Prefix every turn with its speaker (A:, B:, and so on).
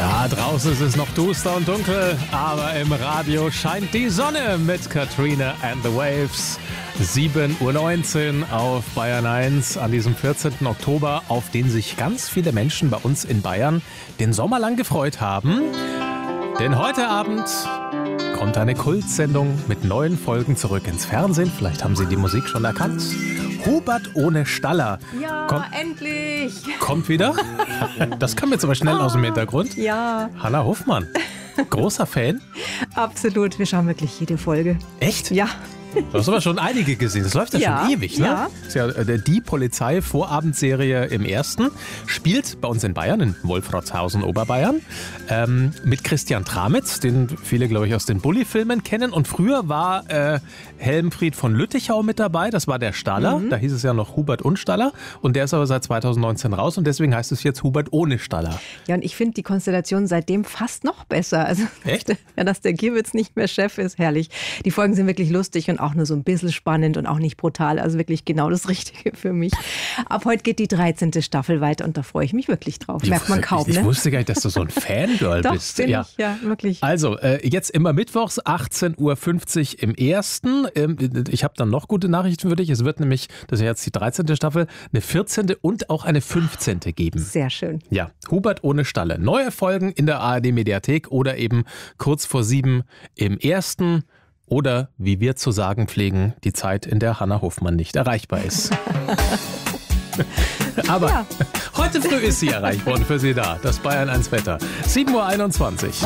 A: Ja, draußen ist es noch duster und dunkel, aber im Radio scheint die Sonne mit Katrina and the Waves. 7:19 Uhr auf Bayern 1 an diesem 14. Oktober, auf den sich ganz viele Menschen bei uns in Bayern den Sommer lang gefreut haben. Denn heute Abend kommt eine Kultsendung mit neuen Folgen zurück ins Fernsehen. Vielleicht haben Sie die Musik schon erkannt. Hubert ohne Staller.
B: Ja, endlich.
A: Kommt wieder. Das kam jetzt aber schnell aus dem Hintergrund.
B: Ja.
A: Hanna Hofmann, großer Fan.
B: Absolut, wir schauen wirklich jede Folge.
A: Echt?
B: Ja.
A: Du hast aber schon einige gesehen. Das läuft ja schon ewig, ne?
B: Ja.
A: Das ist ja die Polizei-Vorabendserie im Ersten. Spielt bei uns in Bayern, in Wolfratshausen, Oberbayern. Mit Christian Tramitz, den viele, glaube ich, aus den Bulli-Filmen kennen. Und früher war Helmfried von Lüttichau mit dabei. Das war der Staller. Da hieß es ja noch Hubert und Staller. Und der ist aber seit 2019 raus. Und deswegen heißt es jetzt Hubert ohne Staller.
B: Ja, und ich finde die Konstellation seitdem fast noch besser. Also,
A: echt?
B: Ja, dass der Giewitz nicht mehr Chef ist, herrlich. Die Folgen sind wirklich lustig und auch nur so ein bisschen spannend und auch nicht brutal. Also wirklich genau das Richtige für mich. Ab heute geht die 13. Staffel weiter und da freue ich mich wirklich drauf. Merkt man kaum,
A: ich
B: ne?
A: wusste gar nicht, dass du so ein Fangirl
B: Doch,
A: bist.
B: Bin ich, ja, wirklich.
A: Also, jetzt immer mittwochs, 18:50 Uhr im Ersten. Ich habe dann noch gute Nachrichten für dich. Es wird nämlich, das ist ja jetzt die 13. Staffel, eine 14. und auch eine 15. geben.
B: Sehr schön.
A: Ja, Hubert ohne Stalle. Neue Folgen in der ARD-Mediathek oder eben kurz vor 7 im Ersten. Oder, wie wir zu sagen pflegen, die Zeit, in der Hanna Hofmann nicht erreichbar ist. Aber heute früh ist sie erreicht worden für Sie da. Das Bayern 1 Wetter. 7:21 Uhr.